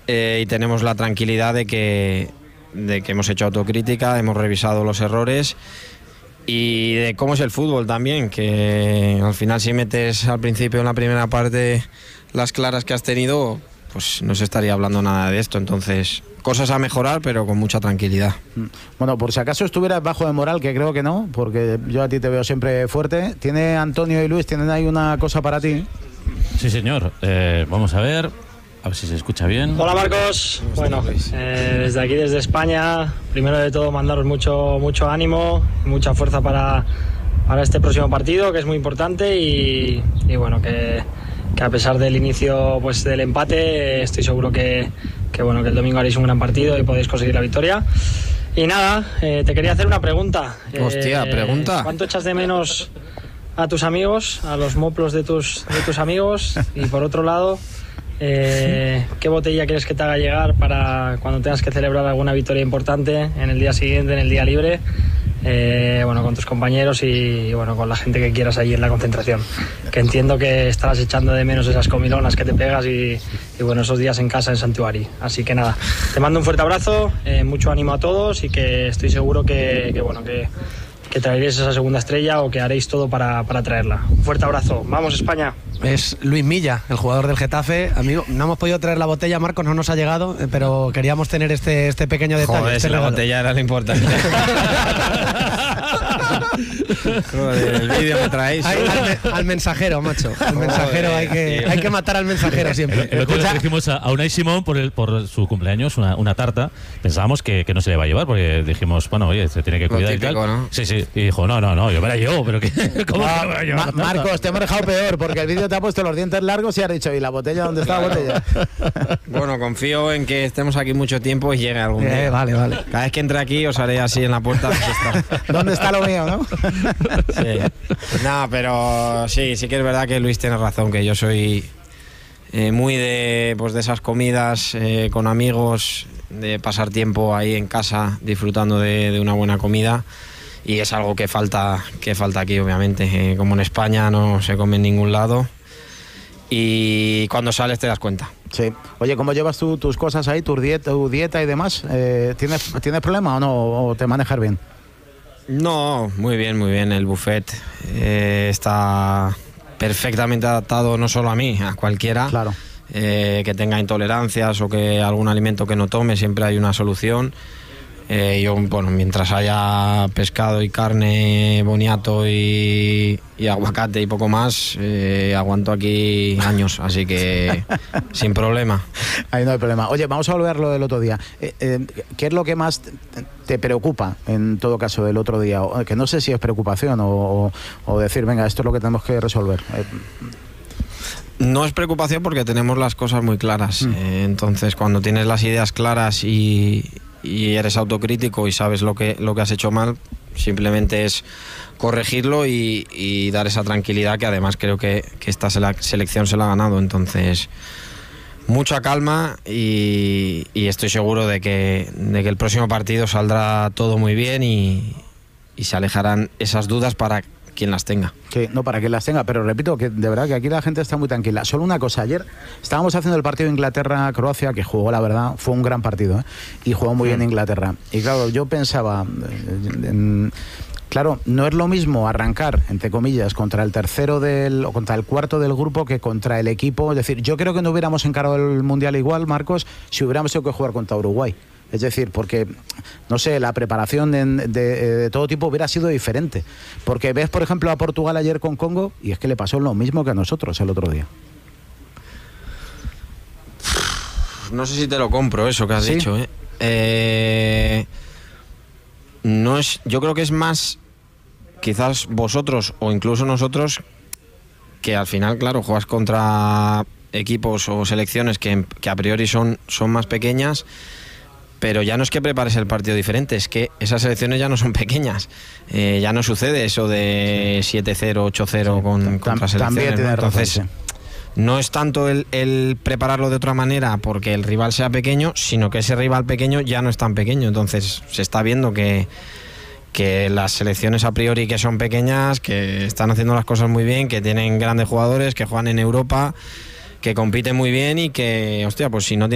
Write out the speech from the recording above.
y tenemos la tranquilidad de que hemos hecho autocrítica, hemos revisado los errores y de cómo es el fútbol también, que al final si metes al principio en la primera parte las claras que has tenido, pues no se estaría hablando nada de esto. Entonces, cosas a mejorar, pero con mucha tranquilidad. Bueno, por si acaso estuvieras bajo de moral, que creo que no, porque yo a ti te veo siempre fuerte. ¿Tiene Antonio y Luis, tienen ahí una cosa para ti? Sí, señor. Vamos a ver si se escucha bien. Hola, Marcos. Bueno, desde aquí, desde España, primero de todo mandaros mucho ánimo, mucha fuerza para este próximo partido, que es muy importante y bueno, que a pesar del inicio pues del empate, estoy seguro que el domingo haréis un gran partido y podéis conseguir la victoria. Y nada, te quería hacer una pregunta. Hostia, pregunta. ¿Cuánto echas de menos a tus amigos, a los moplos de tus amigos? Y por otro lado, ¿qué botella quieres que te haga llegar para cuando tengas que celebrar alguna victoria importante en el día siguiente, en el día libre? Con tus compañeros y con la gente que quieras allí en la concentración, que entiendo que estarás echando de menos esas comilonas que te pegas y esos días en casa en Santuari. Así que nada, te mando un fuerte abrazo, mucho ánimo a todos y que estoy seguro que traeréis esa segunda estrella o que haréis todo para traerla. Un fuerte abrazo, vamos España. Es Luis Milla, el jugador del Getafe. Amigo, no hemos podido traer la botella, Marcos, no nos ha llegado, pero queríamos tener este pequeño detalle. Joder, si la botella era lo importante. Joder, el vídeo que traéis. Al mensajero, macho. Al mensajero, hay que matar al mensajero siempre. El otro día dijimos a Unai Simón por su cumpleaños una tarta. Pensábamos que no se le iba a llevar porque dijimos, bueno, oye, se tiene que cuidar típico, y tal. ¿No? Sí. Y dijo, no, yo me la llevo, pero ¿cómo me voy a llevar? Marcos, te hemos dejado peor porque el vídeo te ha puesto los dientes largos y has dicho, ¿y la botella? ¿Dónde está la botella? Bueno, confío en que estemos aquí mucho tiempo y llegue algún día. Vale. Cada vez que entre aquí os haré así en la puerta. ¿Dónde está lo mío, no? Sí. No, pero sí que es verdad que Luis tiene razón, que yo soy muy de esas comidas con amigos, de pasar tiempo ahí en casa disfrutando de una buena comida. Y es algo que falta aquí, obviamente. Como en España no se come en ningún lado. Y cuando sales te das cuenta. Sí. Oye, ¿cómo llevas tú tus cosas ahí, tu dieta y demás? ¿Tienes problema o no? ¿O te manejas bien? No, muy bien. El buffet está perfectamente adaptado no solo a mí, a cualquiera. Claro. Que tenga intolerancias o que algún alimento que no tome, siempre hay una solución. Yo, mientras haya pescado y carne, boniato y aguacate y poco más, aguanto aquí años, así que sin problema. Ahí no hay problema. Oye, vamos a volver a lo del otro día. ¿Qué es lo que más te preocupa, en todo caso, del otro día? Que no sé si es preocupación o decir, venga, esto es lo que tenemos que resolver. No es preocupación porque tenemos las cosas muy claras. Entonces, cuando tienes las ideas claras y eres autocrítico y sabes lo que has hecho mal, simplemente es corregirlo y dar esa tranquilidad que además creo que esta selección se la ha ganado. Entonces, mucha calma y estoy seguro de que el próximo partido saldrá todo muy bien y se alejarán esas dudas para quien las tenga. Sí, no, para quien las tenga, pero repito que de verdad que aquí la gente está muy tranquila. Solo una cosa, ayer estábamos haciendo el partido de Inglaterra-Croacia, que jugó, la verdad, fue un gran partido, y jugó muy bien Inglaterra. Y claro, yo pensaba, claro, no es lo mismo arrancar, entre comillas, contra el tercero o contra el cuarto del grupo que contra el equipo. Es decir, yo creo que no hubiéramos encarado el Mundial igual, Marcos, si hubiéramos tenido que jugar contra Uruguay. Es decir, porque, no sé, la preparación de todo tipo hubiera sido diferente. Porque ves, por ejemplo, a Portugal ayer con Congo y es que le pasó lo mismo que a nosotros el otro día. No sé si te lo compro eso que has dicho. No es, yo creo que es más, quizás vosotros o incluso nosotros, que al final, claro, juegas contra equipos o selecciones que a priori son más pequeñas. Pero ya no es que prepares el partido diferente, es que esas selecciones ya no son pequeñas. Ya no sucede eso de 7-0, 8-0 contra selecciones. También tiene razón. Entonces, no es tanto el prepararlo de otra manera porque el rival sea pequeño, sino que ese rival pequeño ya no es tan pequeño. Entonces se está viendo que las selecciones a priori que son pequeñas, que están haciendo las cosas muy bien, que tienen grandes jugadores, que juegan en Europa, que compiten muy bien y que, hostia, pues si no